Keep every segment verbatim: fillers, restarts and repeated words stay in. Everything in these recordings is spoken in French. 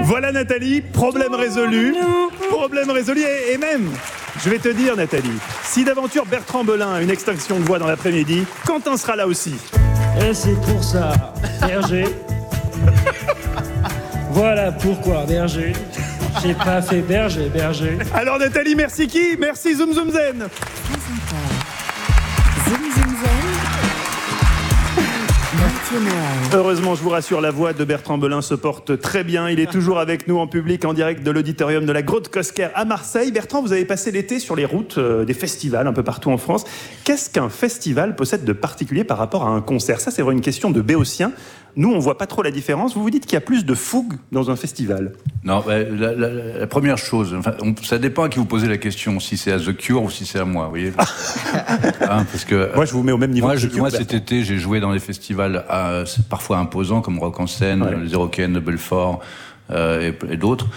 Voilà Nathalie, problème résolu. Problème résolu et, et même, je vais te dire Nathalie, si d'aventure Bertrand Belin a une extinction de voix dans l'après-midi, Quentin sera là aussi. Et c'est pour ça, Berger. Voilà pourquoi, Berger. J'ai pas fait berger, berger. Alors Nathalie, merci qui? Merci Zoom Zoom Zen. Zoom Zoom Zen. Heureusement, je vous rassure, la voix de Bertrand Belin se porte très bien. Il est toujours avec nous en public, en direct de l'auditorium de la Grotte Cosquer à Marseille. Bertrand, vous avez passé l'été sur les routes euh, des festivals un peu partout en France. Qu'est-ce qu'un festival possède de particulier par rapport à un concert? Ça, c'est vraiment une question de béotien. Nous, on voit pas trop la différence. Vous vous dites qu'il y a plus de fougue dans un festival? Non, bah, la, la, la première chose, enfin, on, ça dépend à qui vous posez la question, si c'est à The Cure ou si c'est à moi, vous voyez. Hein, parce que, moi, je vous mets au même niveau. Moi, que je, The Cure, moi cet été, j'ai joué dans des festivals à, parfois imposants, comme Rock en Seine, ouais. Les Eurocaines de Belfort, Euh, et, et d'autres.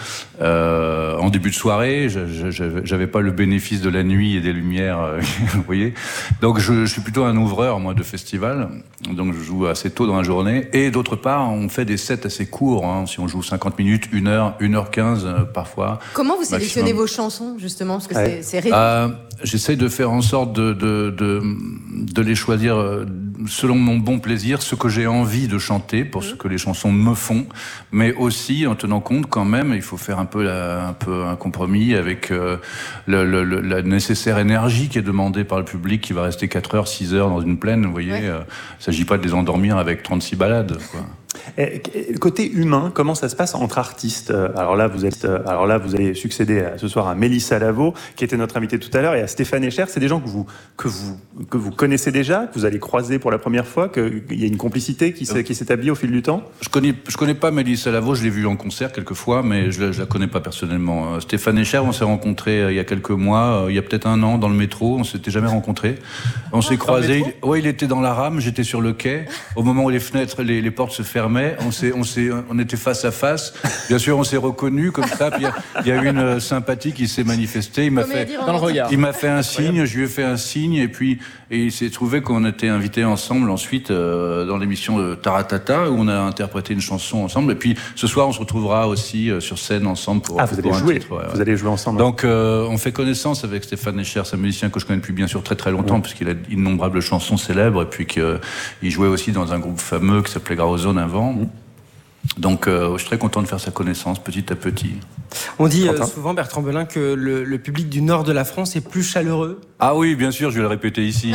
Euh, en début de soirée, je, je, j'avais pas le bénéfice de la nuit et des lumières, euh, vous voyez. Donc je, je suis plutôt un ouvreur, moi, de festival. Donc je joue assez tôt dans la journée. Et d'autre part, on fait des sets assez courts. Hein. Si on joue cinquante minutes, une heure, une heure quinze euh, parfois. Comment vous sélectionnez maximum. vos chansons, justement? Parce que ouais. c'est, c'est réduit. Euh, j'essaye de faire en sorte de, de, de, de les choisir selon mon bon plaisir, ce que j'ai envie de chanter, pour mmh. ce que les chansons me font, mais aussi en tenant compte quand même, il faut faire un peu, la, un, peu un compromis avec euh, le, le, le, la nécessaire énergie qui est demandée par le public qui va rester quatre heures, six heures dans une plaine, vous voyez. Ouais. Euh, il ne s'agit pas de les endormir avec trente-six balades, quoi. Et, et, côté humain, comment ça se passe entre artistes? Alors là, vous êtes, alors là, vous allez succéder à, ce soir à Mélissa Lavo, qui était notre invitée tout à l'heure, et à Stéphane Echer. C'est des gens que vous, que vous, que vous connaissez déjà, que vous allez croiser pour la première fois, qu'il y a une complicité qui, s'est, qui s'établit au fil du temps? Je connais, je connais pas Mélissa Lavo, je l'ai vue en concert quelques fois, mais je, je la connais pas personnellement. Stéphane Echer, on s'est rencontrés il y a quelques mois, il y a peut-être un an, dans le métro, on s'était jamais rencontrés. On s'est croisés. Il, ouais, il était dans la rame, j'étais sur le quai. Au moment où les fenêtres, les, les portes se fermaient, on s'est, on s'est, on était face à face. Bien sûr, on s'est reconnus comme ça. Puis il y, y a eu une sympathie qui s'est manifestée. Il m'a fait, dans le regard. Il m'a fait un signe, je lui ai fait un signe, et puis et il s'est trouvé qu'on était invités ensemble ensuite euh, dans l'émission de Taratata où on a interprété une chanson ensemble. Et puis ce soir, on se retrouvera aussi euh, sur scène ensemble pour. Ah, vous pour allez un jouer. Titre, ouais, vous ouais. allez jouer ensemble. Donc euh, on fait connaissance avec Stéphane Echer, c'est un musicien que je connais depuis bien sûr très très longtemps, ouais. Puisqu'il a d'innombrables chansons célèbres, et puis qu'il jouait aussi dans un groupe fameux qui s'appelait Graozone avant. Mmh. Donc euh, je suis très content de faire sa connaissance petit à petit. On dit euh, souvent, Bertrand Belin, que le, le public du nord de la France est plus chaleureux. Ah oui, bien sûr, je vais le répéter ici.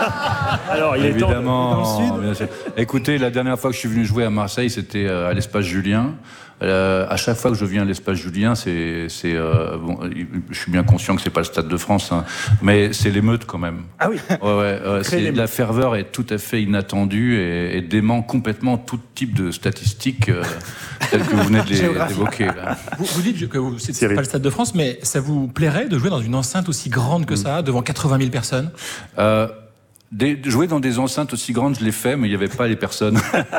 Alors, il évidemment, est temps de... dans le sud. Bien sûr. Écoutez, la dernière fois que je suis venu jouer à Marseille, c'était à l'Espace Julien. Euh, à chaque fois que je viens à l'Espace Julien, c'est, c'est euh, bon, je suis bien conscient que c'est pas le Stade de France, hein, mais c'est l'émeute quand même. Ah oui. Ouais, ouais, ouais c'est, la ferveur est tout à fait inattendue et, et dément complètement tout type de statistiques euh, telles que vous venez de les évoquer. Là. Vous, vous dites que vous, c'est, c'est pas le Stade de France, mais ça vous plairait de jouer dans une enceinte aussi grande que mmh. ça, devant quatre-vingt mille personnes? euh, Des, jouer dans des enceintes aussi grandes, je l'ai fait, mais il n'y avait pas les personnes.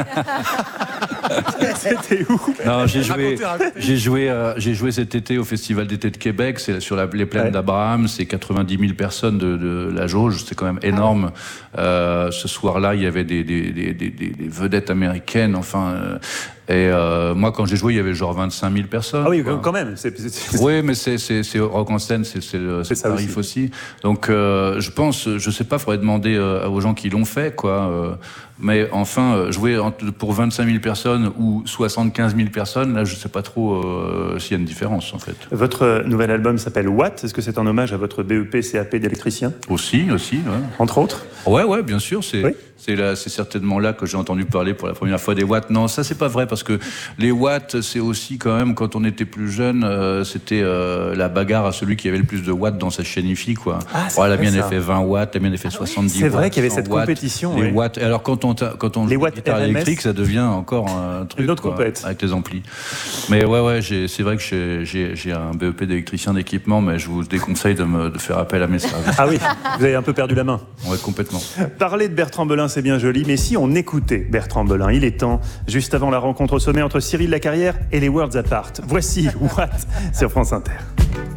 C'était où? Non, j'ai joué, j'ai joué, euh, j'ai joué cet été au Festival d'été de Québec. C'est sur la, les plaines ouais. d'Abraham. C'est quatre-vingt-dix mille personnes de, de la jauge. C'est quand même énorme. Euh, ce soir-là, il y avait des, des, des, des, des vedettes américaines. Enfin. Euh, Et euh, moi, quand j'ai joué, il y avait genre vingt-cinq mille personnes. Ah oui, quoi. Quand même. C'est, c'est, c'est... Oui, mais c'est, c'est, c'est Rock en Seine, c'est, c'est le c'est tarif aussi. aussi. Donc, euh, je pense, je sais pas, faudrait demander euh, aux gens qui l'ont fait, quoi. Euh, mais enfin, euh, jouer en, pour vingt-cinq mille personnes ou soixante-quinze mille personnes, là, je sais pas trop euh, s'il y a une différence, en fait. Votre nouvel album s'appelle Watt. Est-ce que c'est un hommage à votre B E P C A P d'électricien? Aussi, aussi, ouais. Entre autres. Ouais, ouais, bien sûr. C'est. Oui. C'est, là, c'est certainement là que j'ai entendu parler pour la première fois des watts. Non, ça c'est pas vrai, parce que les watts, c'est aussi quand même, quand on était plus jeune, euh, c'était euh, la bagarre à celui qui avait le plus de watts dans sa chaîne I F I, quoi. Ah, oh, la mienne elle fait vingt watts, la mienne elle fait soixante-dix watts. C'est vrai qu'il y avait cette watts, compétition. Les oui. watts. Alors quand on, quand on les joue watts guitare R M S, électrique, ça devient encore un truc, une autre quoi, compète. avec les amplis. Mais ouais, ouais, j'ai, c'est vrai que j'ai, j'ai, j'ai un B E P d'électricien d'équipement, mais je vous déconseille de me de faire appel à mes services. Ah oui, vous avez un peu perdu la main. Ouais, complètement. Parler de Bertrand Belin, c'est bien joli, mais si on écoutait Bertrand Belin, il est temps, juste avant la rencontre au sommet entre Cyril Lacarrière et les Worlds Apart. Voici Watt sur France Inter.